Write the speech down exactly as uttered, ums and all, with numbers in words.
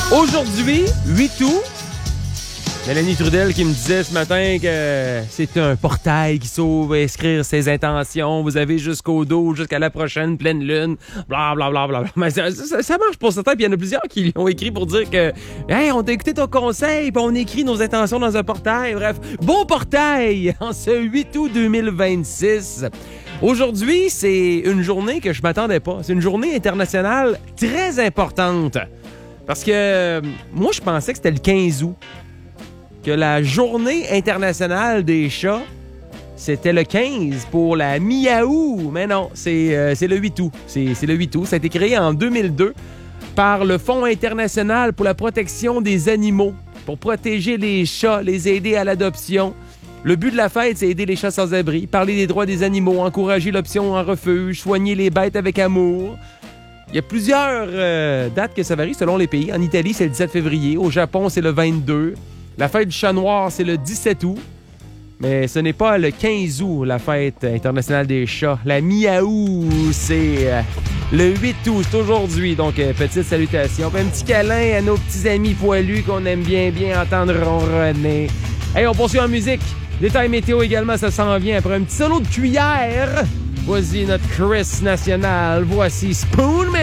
Aujourd'hui, huit août, Mélanie Trudel qui me disait ce matin que c'est un portail qui s'ouvre à inscrire ses intentions. Vous avez jusqu'au dos, jusqu'à la prochaine pleine lune, bla bla bla bla. Mais ça, ça, ça marche pour certains, puis il y en a plusieurs qui lui ont écrit pour dire que hey, on t'a écouté ton conseil, puis on écrit nos intentions dans un portail. Bref, bon portail en ce huit août deux mille vingt-six. Aujourd'hui, c'est une journée que je m'attendais pas. C'est une journée internationale très importante. Parce que euh, moi, je pensais que c'était le quinze août. Que la journée internationale des chats, c'était le quinze pour la miaou. Mais non, c'est, euh, c'est le huit août. C'est, c'est le huit août. Ça a été créé en deux mille deux par le Fonds international pour la protection des animaux, pour protéger les chats, les aider à l'adoption. Le but de la fête, c'est aider les chats sans abri, parler des droits des animaux, encourager l'option en refuge, soigner les bêtes avec amour. Il y a plusieurs euh, dates que ça varie selon les pays. En Italie, c'est le dix-sept février. Au Japon, c'est le vingt-deux. La fête du chat noir, c'est le dix-sept août. Mais ce n'est pas le quinze août, la fête internationale des chats. La miaou, c'est euh, le huit août, c'est aujourd'hui. Donc, euh, petite salutation. Puis un petit câlin à nos petits amis poilus qu'on aime bien, bien entendre ronronner. Hey, on poursuit en musique. Détail météo également, ça s'en vient après un petit solo de cuillère. Voici notre Chris national. Voici Spoon